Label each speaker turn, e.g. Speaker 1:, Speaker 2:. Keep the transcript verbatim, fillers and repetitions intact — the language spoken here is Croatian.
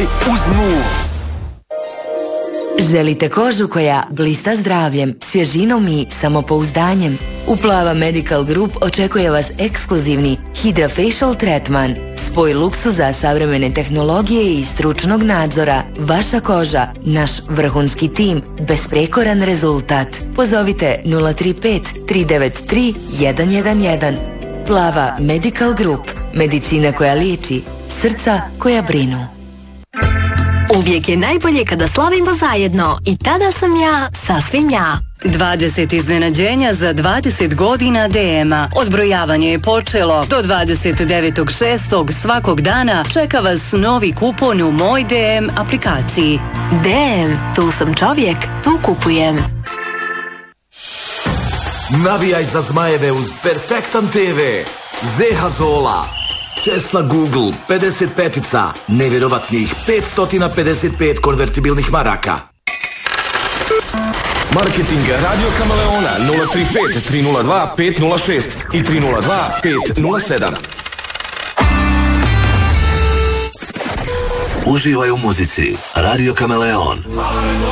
Speaker 1: uz Move.
Speaker 2: Želite kožu koja blista zdravljem, svježinom i samopouzdanjem? U Plava Medical Group očekuje vas ekskluzivni Hydrafacial Tretman, spoj luksuza, savremene tehnologije i stručnog nadzora. Vaša koža, naš vrhunski tim, besprekoran rezultat. Pozovite nula tri pet tri devet tri jedan jedan jedan. Plava Medical Group, medicina koja liječi, srca koja brinu.
Speaker 3: Uvijek je najbolje kada slavimo zajedno i tada sam ja sasvim ja.
Speaker 4: dvadeset iznenađenja za dvadeset godina D M-a. Odbrojavanje je počelo. Do dvadeset devetog šestog svakog dana čeka vas novi kupon u Moj D M aplikaciji.
Speaker 3: D M, tu sam čovjek, tu kupujem.
Speaker 5: Navijaj za Zmajeve uz Perfektan T V. Zeha Zola, Tesla Google, pedeset petica, nevjerovatnih petsto pedeset pet konvertibilnih maraka.
Speaker 1: Marketing Radio Kameleona nula tri pet tri nula dva pet nula šest i tri nula dva pet nula sedam.
Speaker 6: Uživaj u muzici. Radio Kameleon.